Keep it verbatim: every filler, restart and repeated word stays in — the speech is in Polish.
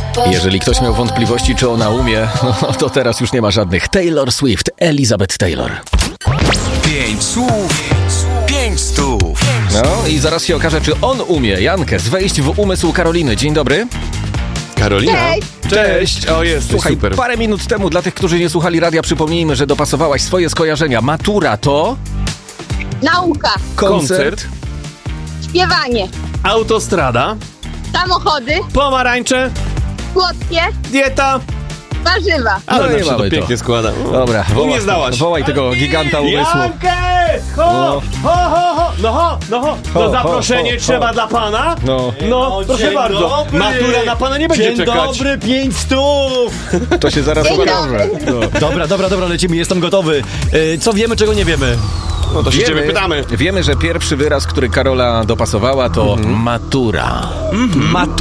Jeżeli ktoś miał wątpliwości, czy ona umie, no to teraz już nie ma żadnych. Taylor Swift, Elizabeth Taylor. Pięć słów, pięć stów. No i zaraz się okaże, czy on umie, Jankes, wejść w umysł Karoliny. Dzień dobry. Karolina? Cześć. Cześć! O, jesteś Słuchaj, super. parę minut temu, dla tych, którzy nie słuchali radia, przypomnijmy, że dopasowałaś swoje skojarzenia. Matura to... Nauka, Koncert. śpiewanie, Autostrada, samochody, pomarańcze, słodkie, dieta. warzywa. No Ale i zawsze to mamy to. pięknie składa. Dobra, U woła, mnie zdałaś. wołaj tego giganta umysłu. Jankes! Ho, ho, ho, ho! No ho, no ho! Ho, No ho, zaproszenie ho, trzeba ho. dla pana? No, No, proszę dzień bardzo. dobry. Matura na pana nie będzie Dzień czekać. dobry, pięć stów! to się zaraz Dzień okaże. No. Dobra, dobra, dobra, lecimy, jestem gotowy. E, co wiemy, czego nie wiemy? No to się ciebie pytamy. wiemy, że pierwszy wyraz, który Karola dopasowała, to matura. Matura.